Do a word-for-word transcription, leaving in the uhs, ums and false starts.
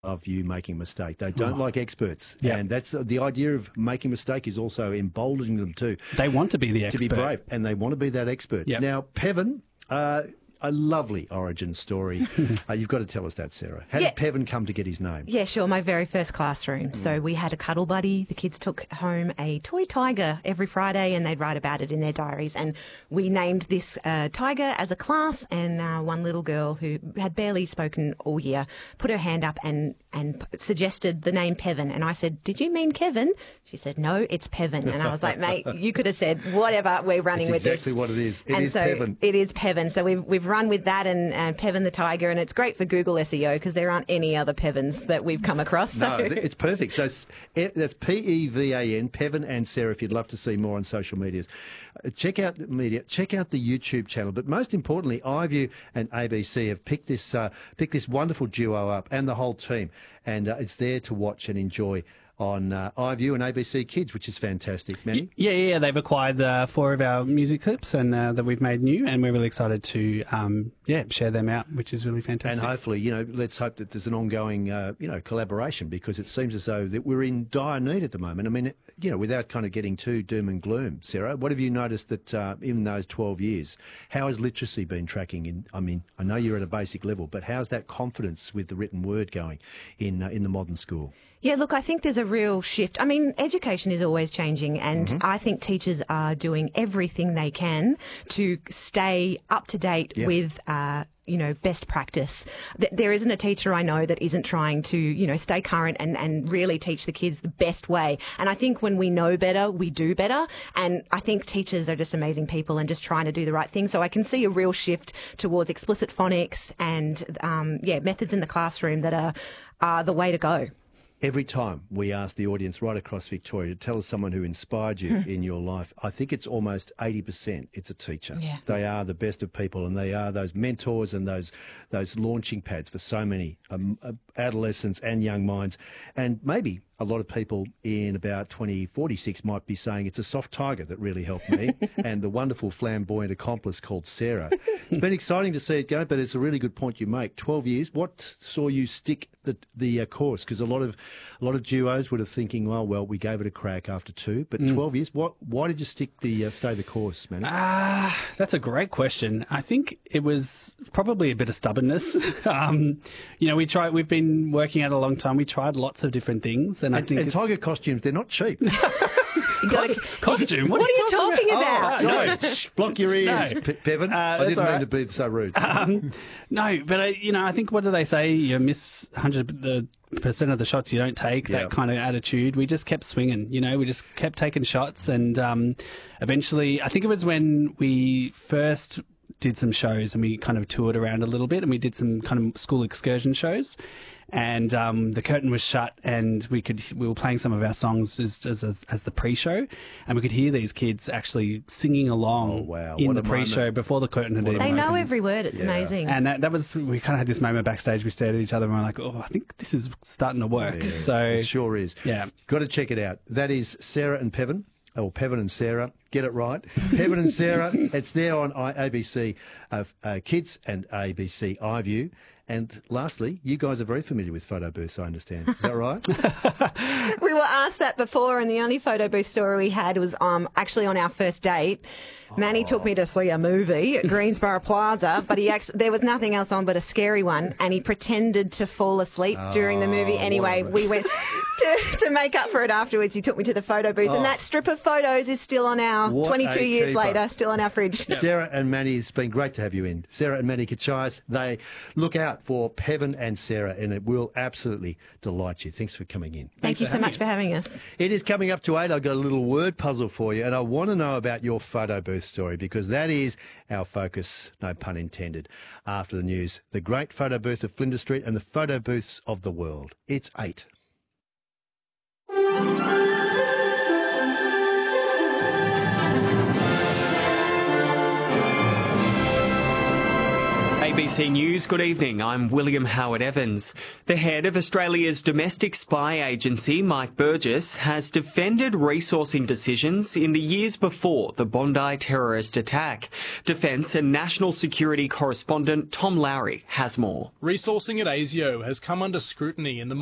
of you making a mistake. They don't Oh. like experts. Yeah. And that's the idea of making a mistake is also emboldening them too. They want to be the expert. To be brave, and they want to be that expert. Yep. Now, Peven, uh, a lovely origin story. uh, you've got to tell us that, Sarah. How Yeah. did Peven come to get his name? Yeah, sure. My very first classroom. So we had a cuddle buddy. The kids took home a toy tiger every Friday and they'd write about it in their diaries. And we named this uh, tiger as a class. And uh, one little girl who had barely spoken all year put her hand up and, and p- suggested the name Peven. And I said, "Did you mean Kevin?" She said, "No, it's Peven." And I was like, "Mate, you could have said whatever. We're running It's with exactly this." what it is. It and is so Peven. It is Peven. So we've we've run with that and uh, Peven the tiger, and it's great for Google S E O because there aren't any other Pevens that we've come across. No, So. th- it's perfect. So it's, eh, that's P E V A N, Peven and Sarah, if you'd love to see more on social medias. Uh, check out the media, check out the YouTube channel. But most importantly, iView and A B C have picked this, uh, picked this wonderful duo up and the whole team. And uh, it's there to watch and enjoy on uh, iView and A B C Kids, which is fantastic. Manny? Yeah, yeah, they've acquired uh, four of our music clips and uh, that we've made new, and we're really excited to um, yeah share them out, which is really And fantastic. hopefully, you know, let's hope that there's an ongoing, uh, you know, collaboration, because it seems as though that we're in dire need at the moment. I mean, you know, without kind of getting too doom and gloom, Sarah, what have you noticed that uh, in those twelve years, how has literacy been tracking in? I mean, I know you're at a basic level, but how's that confidence with the written word going in uh, in the modern school? Yeah, look, I think there's a real shift. I mean, education is always changing, and Mm-hmm. I think teachers are doing everything they can to stay up to date Yeah. with, uh, you know, best practice. Th- There isn't a teacher I know that isn't trying to, you know, stay current and, and really teach the kids the best way. And I think when we know better, we do better. And I think teachers are just amazing people and just trying to do the right thing. So I can see a real shift towards explicit phonics and, um, yeah, methods in the classroom that are, are the way to go. Every time we ask the audience right across Victoria to tell us someone who inspired you in your life, I think it's almost eighty percent it's a teacher. Yeah. They are the best of people, and they are those mentors and those those launching pads for so many um, uh, adolescents and young minds. And maybe a lot of people in about twenty forty-six might be saying it's a soft tiger that really helped me and the wonderful flamboyant accomplice called Sarah. It's been exciting to see it go, but it's a really good point you make. twelve years, what saw you stick the the uh, course? Because a lot of a lot of duos would have thinking, well, well, we gave it a crack after two, but twelve years, what? Why did you stick the uh, stay the course, man? Ah, that's a great question. I think it was probably a bit of stubbornness. um, you know, we tried. We've been working out a long time. We tried lots of different things, and, I and think and it's- tiger costumes, they're not cheap. You gotta- costume. What, are you talking about? Oh, no, shh, block your ears, No. P- Peven. Uh, I that's didn't all mean right. to be so rude. Um, no, but I, you know, I think what do they say? You miss one hundred the percent of the shots you don't take. Yeah. That kind of attitude. We just kept swinging. You know, we just kept taking shots, and um, eventually, I think it was when we first did some shows and we kind of toured around a little bit, and we did some kind of school excursion shows. And um, the curtain was shut, and we could we were playing some of our songs as as, a, as the pre-show, and we could hear these kids actually singing along Oh, wow. in What the a pre-show moment. before the curtain had even They know opened. every word. It's Yeah. amazing. And that, that was, we kind of had this moment backstage. We stared at each other and we're like, oh, I think this is starting to work. So, It sure is. yeah. Got to check it out. That is Sarah and Peven, or Peven and Sarah. Get it right. Peven and Sarah. It's there on I- A B C uh, uh, Kids and A B C iView. And lastly, you guys are very familiar with photo booths, I understand. Is that right? We were asked that before, and the only photo booth story we had was um, actually on our first date. Manny took me to see a movie at Greensboro Plaza, but he ex- there was nothing else on but a scary one, and he pretended to fall asleep during the movie. Anyway, we went to, to make up for it afterwards. He took me to the photo booth, and that strip of photos is still on our, What twenty-two a years keeper. later, still on our fridge. Sarah and Manny, it's been great to have you in. Sarah and Manny Kachais, they look out for Peven and Sarah, and it will absolutely delight you. Thanks for coming in. Thank you so much for having us. It is coming up to eight. I've got a little word puzzle for you, and I want to know about your photo booth story, because that is our focus, no pun intended. After the news, the great photo booth of Flinders Street and the photo booths of the world. It's eight. Hey A B C News, good evening. I'm William Howard Evans. The head of Australia's domestic spy agency, Mike Burgess, has defended resourcing decisions in the years before the Bondi terrorist attack. Defence and national security correspondent Tom Lowry has more. Resourcing at ASIO has come under scrutiny in the